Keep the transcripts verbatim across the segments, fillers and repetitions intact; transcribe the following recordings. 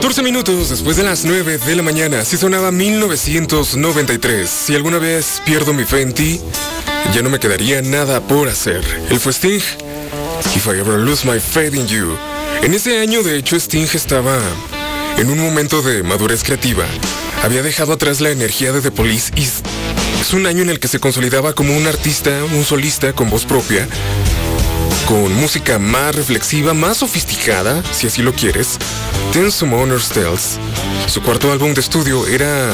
catorce minutos después de las nueve de la mañana, así sonaba mil novecientos noventa y tres. Si alguna vez pierdo mi fe en ti, ya no me quedaría nada por hacer. Él fue Sting, If I Ever Lose My Faith in You. En ese año, de hecho, Sting estaba en un momento de madurez creativa. Había dejado atrás la energía de The Police y es un año en el que se consolidaba como un artista, un solista con voz propia, con música más reflexiva, más sofisticada, si así lo quieres. Ten Summoner's Tales, su cuarto álbum de estudio, era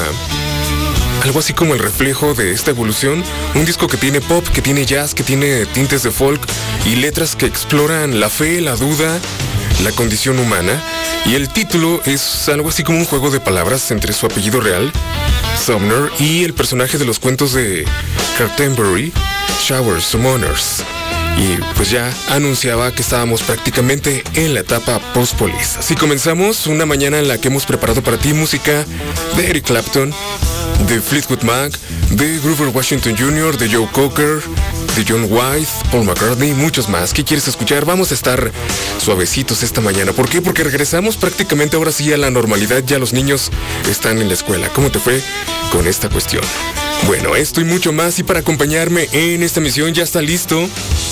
algo así como el reflejo de esta evolución. Un disco que tiene pop, que tiene jazz, que tiene tintes de folk y letras que exploran la fe, la duda, la condición humana. Y el título es algo así como un juego de palabras entre su apellido real, Sumner, y el personaje de los cuentos de Canterbury, Shower Summoners. Y pues ya anunciaba que estábamos prácticamente en la etapa post-Police. Así comenzamos una mañana en la que hemos preparado para ti música de Eric Clapton, de Fleetwood Mac, de Grover Washington junior, de Joe Cocker, de John White, Paul McCartney, muchos más. ¿Qué quieres escuchar? Vamos a estar suavecitos esta mañana. ¿Por qué? Porque regresamos prácticamente ahora sí a la normalidad. Ya los niños están en la escuela. ¿Cómo te fue con esta cuestión? Bueno, esto y mucho más, y para acompañarme en esta misión ya está listo.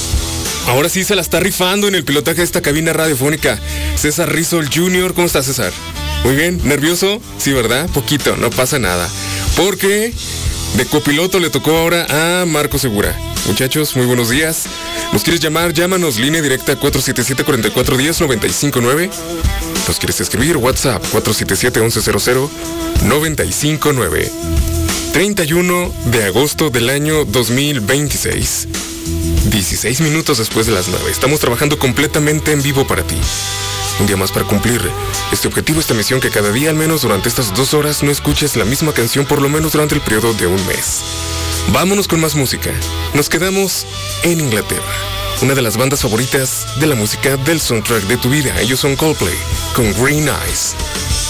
Ahora sí se la está rifando en el pilotaje de esta cabina radiofónica, César Rizol junior ¿Cómo estás, César? Muy bien, ¿nervioso? Sí, ¿verdad? Poquito, no pasa nada. Porque de copiloto le tocó ahora a Marco Segura. Muchachos, muy buenos días. ¿Nos quieres llamar? Llámanos, línea directa cuatro siete siete, cuatro cuatro uno cero, nueve cinco nueve. ¿Nos quieres escribir? WhatsApp cuatro siete siete, once cero cero, nueve cinco nueve. treinta y uno de agosto del año dos mil veintiséis. dieciséis minutos después de las nueve. Estamos trabajando completamente en vivo para ti. Un día más para cumplir este objetivo, esta misión, que cada día, al menos durante estas dos horas, no escuches la misma canción por lo menos durante el periodo de un mes. Vámonos con más música. Nos quedamos en Inglaterra. Una de las bandas favoritas de la música del soundtrack de tu vida. Ellos son Coldplay, con Green Eyes.